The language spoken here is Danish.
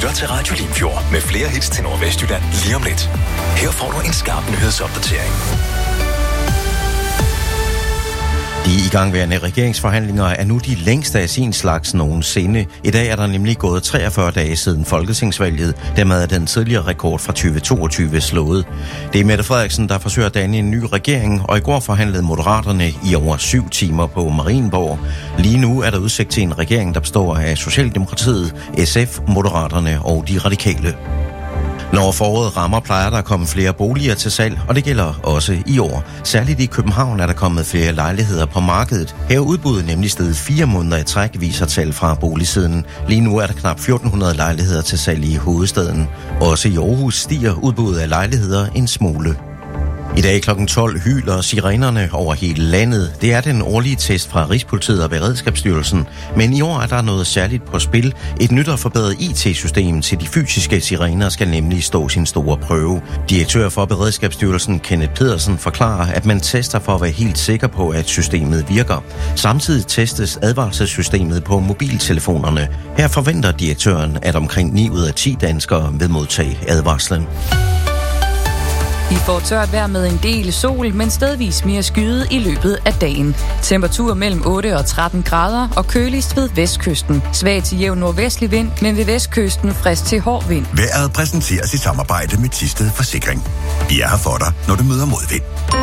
lytter til Radio Limfjord med flere hits til Nordvestjylland lige om lidt. Her får du en skarp nyhedsopdatering. De igangværende regeringsforhandlinger er nu de længste af sin slags nogensinde. I dag er der nemlig gået 43 dage siden folketingsvalget. Dermed er den tidligere rekord fra 2022 slået. Det er Mette Frederiksen, der forsøger at danne en ny regering, og i går forhandlede Moderaterne i over 7 timer på Marienborg. Lige nu er der udsigt til en regering, der består af Socialdemokratiet, SF, Moderaterne og de radikale. Når foråret rammer, plejer der at komme flere boliger til salg, og det gælder også i år. Særligt i København er der kommet flere lejligheder på markedet. Her er udbuddet nemlig steget 4 måneder i træk, viser tal fra boligsiden. Lige nu er der knap 1400 lejligheder til salg i hovedstaden. Også i Aarhus stiger udbuddet af lejligheder en smule. I dag kl. 12 hyler sirenerne over hele landet. Det er den årlige test fra Rigspolitiet og Beredskabsstyrelsen. Men i år er der noget særligt på spil. Et nyt og forbedret IT-system til de fysiske sirener skal nemlig stå sin store prøve. Direktør for Beredskabsstyrelsen Kenneth Pedersen forklarer, at man tester for at være helt sikker på, at systemet virker. Samtidig testes advarselssystemet på mobiltelefonerne. Her forventer direktøren, at omkring 9 ud af 10 danskere vil modtage advarslen. Vi får tørt vejr med en del sol, men stedvis mere skyde i løbet af dagen. Temperatur mellem 8 og 13 grader og køligst ved vestkysten. Svag til jævn nordvestlig vind, men ved vestkysten frisk til hård vind. Vejret præsenteres i samarbejde med Thisted Forsikring. Vi er her for dig, når du møder modvind.